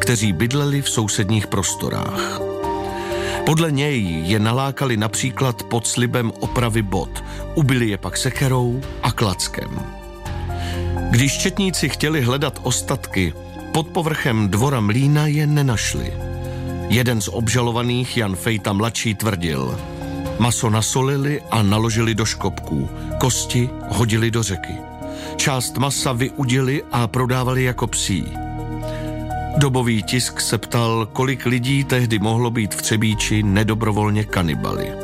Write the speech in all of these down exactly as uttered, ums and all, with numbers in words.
kteří bydleli v sousedních prostorách. Podle něj je nalákali například pod slibem opravy bot, ubili je pak sekerou a klackem. Když četníci chtěli hledat ostatky, pod povrchem dvora mlýna je nenašli. Jeden z obžalovaných, Jan Fejta mladší, tvrdil: maso nasolili a naložili do škopků, kosti hodili do řeky. Část masa vyudili a prodávali jako psí. Dobový tisk se ptal, kolik lidí tehdy mohlo být v Třebíči nedobrovolně kanibaly.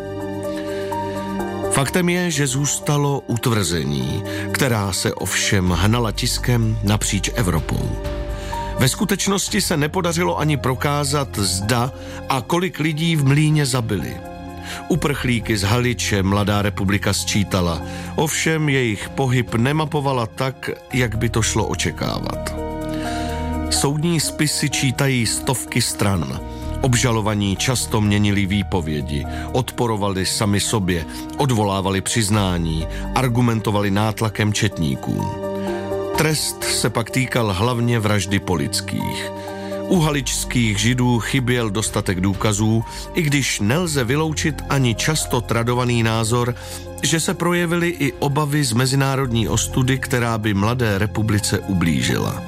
Faktem je, že zůstalo utvrzení, která se ovšem hnala tiskem napříč Evropou. Ve skutečnosti se nepodařilo ani prokázat, zda a kolik lidí v mlýně zabili. Uprchlíky z Haliče Mladá republika sčítala, ovšem jejich pohyb nemapovala tak, jak by to šlo očekávat. Soudní spisy čítají stovky stran. Obžalovaní často měnili výpovědi, odporovali sami sobě, odvolávali přiznání, argumentovali nátlakem četníků. Trest se pak týkal hlavně vraždy Polických. U haličských Židů chyběl dostatek důkazů, i když nelze vyloučit ani často tradovaný názor, že se projevily i obavy z mezinárodní ostudy, která by Mladé republice ublížila.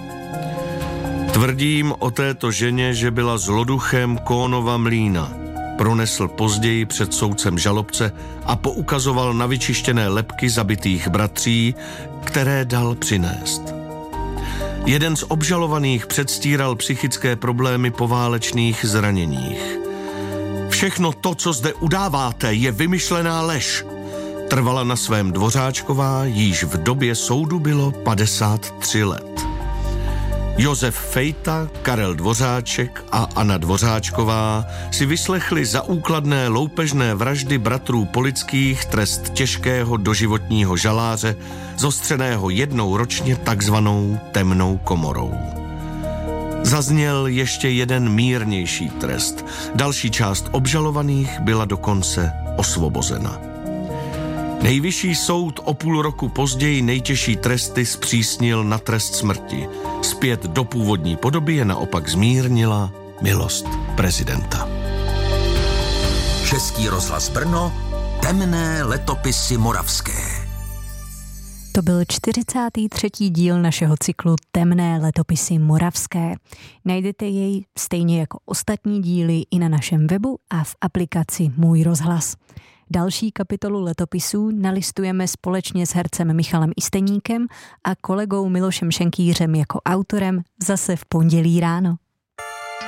Tvrdím o této ženě, že byla zloduchem Kónova mlýna. Pronesl později před soudcem žalobce a poukazoval na vyčištěné lebky zabitých bratří, které dal přinést. Jeden z obžalovaných předstíral psychické problémy po válečných zraněních. Všechno to, co zde udáváte, je vymyšlená lež. Trvala na svém Dvořáčková, jíž v době soudu bylo padesát tři let. Josef Fejta, Karel Dvořáček a Anna Dvořáčková si vyslechli za úkladné loupežné vraždy bratrů Polických trest těžkého doživotního žaláře, zostřeného jednou ročně takzvanou temnou komorou. Zazněl ještě jeden mírnější trest. Další část obžalovaných byla dokonce osvobozena. Nejvyšší soud o půl roku později nejtěžší tresty zpřísnil na trest smrti. Zpět do původní podoby je naopak zmírnila milost prezidenta. Český rozhlas Brno, temné letopisy moravské. To byl čtyřicátý třetí díl našeho cyklu Temné letopisy moravské. Najdete jej stejně jako ostatní díly i na našem webu a v aplikaci Můj rozhlas. Další kapitolu letopisů nalistujeme společně s hercem Michalem Isteníkem a kolegou Milošem Šenkýřem jako autorem zase v pondělí ráno.